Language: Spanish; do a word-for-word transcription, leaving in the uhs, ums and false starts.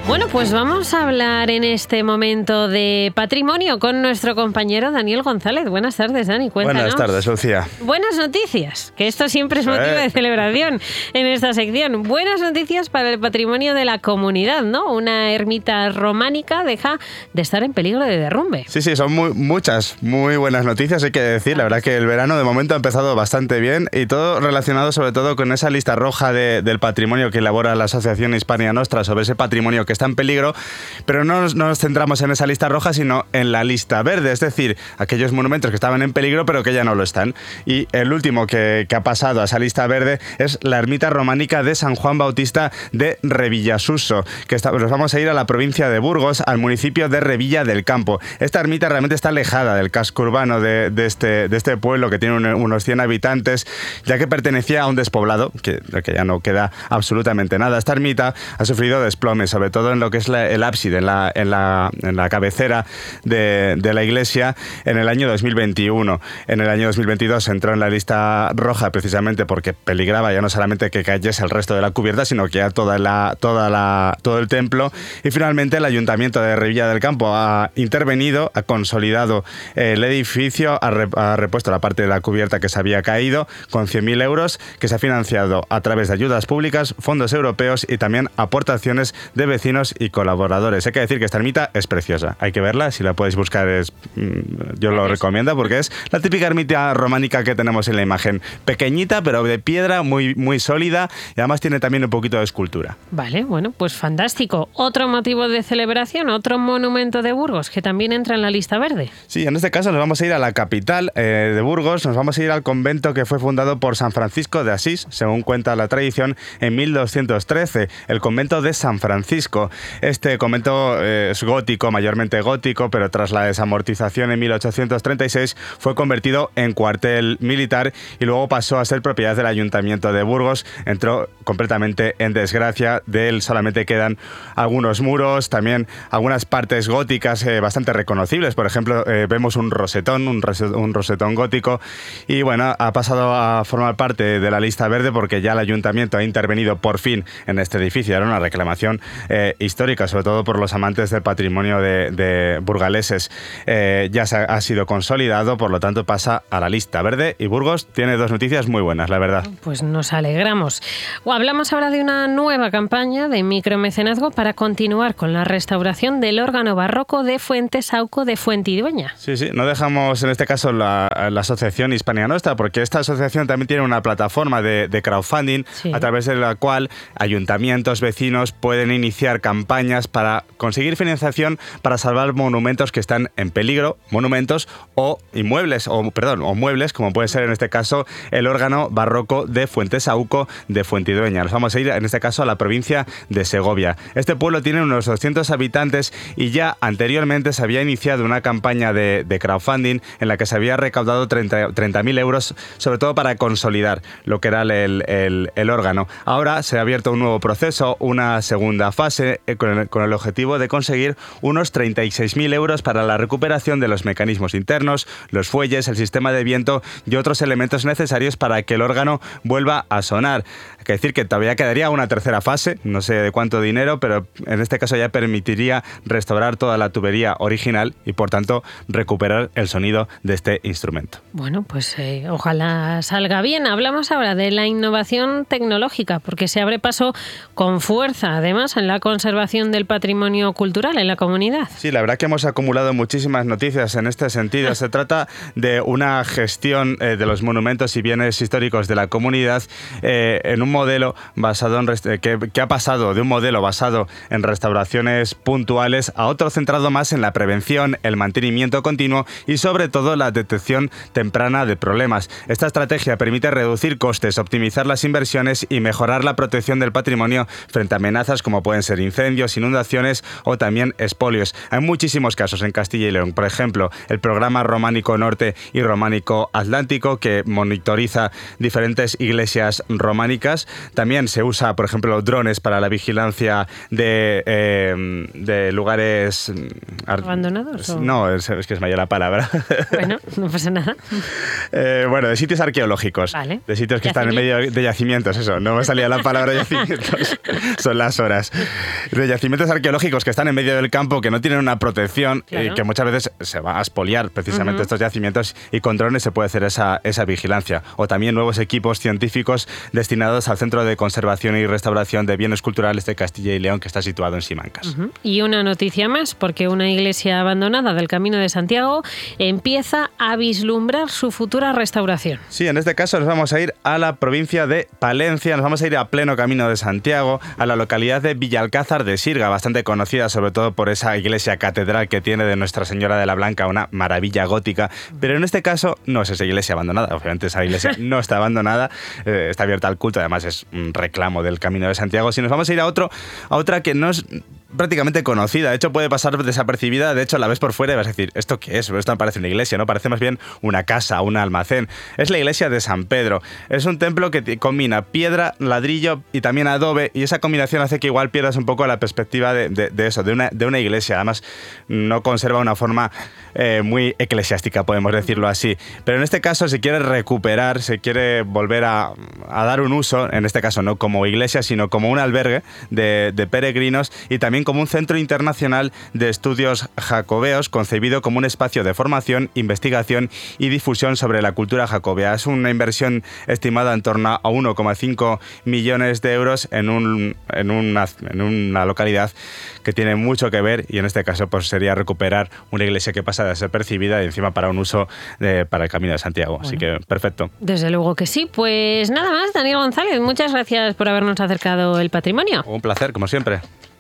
Bueno, pues vamos a hablar en este momento de patrimonio con nuestro compañero Daniel González. Buenas tardes, Dani, cuéntanos. Buenas tardes, Lucía. Buenas noticias, que esto siempre es motivo de celebración en esta sección. Buenas noticias para el patrimonio de la comunidad, ¿no? Una ermita románica deja de estar en peligro de derrumbe. Sí, sí, son muy, muchas, muy buenas noticias, hay que decir. La verdad que el verano de momento ha empezado bastante bien y todo relacionado sobre todo con esa lista roja de, del patrimonio que elabora la Asociación Hispania Nostra sobre ese patrimonio que está en peligro, pero no nos, no nos centramos en esa lista roja, sino en la lista verde, es decir, aquellos monumentos que estaban en peligro pero que ya no lo están. Y el último que, que ha pasado a esa lista verde es la ermita románica de San Juan Bautista de Revillasuso, que está, nos vamos a ir a la provincia de Burgos, al municipio de Revilla del Campo. Esta ermita realmente está alejada del casco urbano de, de, este, de este pueblo, que tiene un, unos cien habitantes, ya que pertenecía a un despoblado, que, que ya no queda absolutamente nada. Esta ermita ha sufrido desplomes, sobre todo en lo que es la, el ábside, en la, en la, en la cabecera de, de la iglesia, en el año dos mil veintiuno. En el año dos mil veintidós entró en la lista roja precisamente porque peligraba ya no solamente que cayese el resto de la cubierta, sino que ya toda la, toda la, todo el templo. Y finalmente el Ayuntamiento de Revilla del Campo ha intervenido, ha consolidado el edificio, ha, re, ha repuesto la parte de la cubierta que se había caído con cien mil euros, que se ha financiado a través de ayudas públicas, fondos europeos y también aportaciones de vecinos y colaboradores. Hay que decir que esta ermita es preciosa, hay que verla, si la podéis buscar es, yo lo recomiendo porque es la típica ermita románica que tenemos en la imagen, pequeñita pero de piedra, muy, muy sólida, y además tiene también un poquito de escultura. Vale, bueno, pues fantástico. Otro motivo de celebración, otro monumento de Burgos que también entra en la lista verde. Sí, en este caso nos vamos a ir a la capital eh, de Burgos, nos vamos a ir al convento que fue fundado por San Francisco de Asís, según cuenta la tradición, en mil doscientos trece, el convento de San Francisco. Este convento eh, es gótico, mayormente gótico, pero tras la desamortización en mil ochocientos treinta y seis fue convertido en cuartel militar y luego pasó a ser propiedad del Ayuntamiento de Burgos. Entró completamente en desgracia, de él solamente quedan algunos muros, también algunas partes góticas eh, bastante reconocibles. Por ejemplo, eh, vemos un rosetón, un, rosetón, un rosetón gótico, y bueno, ha pasado a formar parte de la lista verde porque ya el Ayuntamiento ha intervenido por fin en este edificio. Era una reclamación eh, histórica, sobre todo por los amantes del patrimonio de, de burgaleses. Eh, ya se ha, ha sido consolidado, por lo tanto pasa a la lista verde, y Burgos tiene dos noticias muy buenas, la verdad. Pues nos alegramos. Hablamos ahora de una nueva campaña de micromecenazgo para continuar con la restauración del órgano barroco de Fuentesauco de Fuentidueña. Sí, sí, no dejamos en este caso la, la Asociación Hispania Nostra, porque esta asociación también tiene una plataforma de, de crowdfunding, sí, a través de la cual ayuntamientos, vecinos pueden iniciar campañas para conseguir financiación para salvar monumentos que están en peligro, monumentos o inmuebles, o perdón, o muebles, como puede ser en este caso el órgano barroco de Fuentesauco de Fuentidueña. Nos vamos a ir en este caso a la provincia de Segovia. Este pueblo tiene unos doscientos habitantes y ya anteriormente se había iniciado una campaña de, de crowdfunding en la que se había recaudado treinta mil euros, sobre todo para consolidar lo que era el, el, el órgano. Ahora se ha abierto un nuevo proceso, una segunda fase, con el, con el objetivo de conseguir unos treinta y seis mil euros para la recuperación de los mecanismos internos, los fuelles, el sistema de viento y otros elementos necesarios para que el órgano vuelva a sonar. Hay que decir que todavía quedaría una tercera fase, no sé de cuánto dinero, pero en este caso ya permitiría restaurar toda la tubería original y por tanto recuperar el sonido de este instrumento. Bueno, pues eh, ojalá salga bien. Hablamos ahora de la innovación tecnológica, porque se abre paso con fuerza, además, en la conservación del patrimonio cultural en la comunidad. Sí, la verdad que hemos acumulado muchísimas noticias en este sentido. Se trata de una gestión eh, de los monumentos y bienes históricos de la comunidad eh, en un modelo basado en rest- que, que ha pasado de un modelo basado en restauraciones puntuales a otro centrado más en la prevención, el mantenimiento continuo y sobre todo la detección temprana de problemas. Esta estrategia permite reducir costes, optimizar las inversiones y mejorar la protección del patrimonio frente a amenazas como pueden ser incendios, inundaciones o también expolios. Hay muchísimos casos en Castilla y León. Por ejemplo, el programa Románico Norte y Románico Atlántico, que monitoriza diferentes iglesias románicas. También se usa, por ejemplo, drones para la vigilancia de, eh, de lugares... ¿Abandonados? ¿O? No, es, es que se me ha ido la palabra. Bueno, no pasa nada. Eh, bueno, de sitios arqueológicos. Vale. De sitios que están en medio de yacimientos, eso. No me salía la palabra yacimientos. Son las horas. de yacimientos arqueológicos que están en medio del campo, que no tienen una protección, Claro. y que muchas veces se va a expoliar precisamente uh-huh. estos yacimientos, y con drones se puede hacer esa, esa vigilancia. O también nuevos equipos científicos destinados al Centro de Conservación y Restauración de Bienes Culturales de Castilla y León, que está situado en Simancas. Uh-huh. Y una noticia más, porque una iglesia abandonada del Camino de Santiago empieza a vislumbrar su futura restauración. Sí, en este caso nos vamos a ir a la provincia de Palencia, nos vamos a ir a pleno Camino de Santiago, a la localidad de Villalcázar de Sirga, bastante conocida sobre todo por esa iglesia catedral que tiene de Nuestra Señora de la Blanca, una maravilla gótica, pero en este caso no es esa iglesia abandonada, obviamente esa iglesia no está abandonada, eh, está abierta al culto, además es un reclamo del Camino de Santiago. Si nos vamos a ir a otro, a otra que no es prácticamente conocida, de hecho puede pasar desapercibida, de hecho la ves por fuera y vas a decir, ¿esto qué es? Esto no parece una iglesia, ¿no? Parece más bien una casa, un almacén. Es la iglesia de San Pedro. Es un templo que combina piedra, ladrillo y también adobe, y esa combinación hace que igual pierdas un poco la perspectiva de, de, de eso, de una, de una iglesia. Además, no conserva una forma eh, muy eclesiástica, podemos decirlo así. Pero en este caso se quiere recuperar, se quiere volver a, a dar un uso, en este caso no como iglesia, sino como un albergue de, de peregrinos, y también como un centro internacional de estudios jacobeos, concebido como un espacio de formación, investigación y difusión sobre la cultura jacobea. Es una inversión estimada en torno a uno coma cinco millones de euros en, un, en, una, en una localidad que tiene mucho que ver, y en este caso pues sería recuperar una iglesia que pasa de ser percibida y encima para un uso de, para el Camino de Santiago. Bueno, así que perfecto. Desde luego que sí. Pues nada más, Daniel González, muchas gracias por habernos acercado el patrimonio. Un placer, como siempre.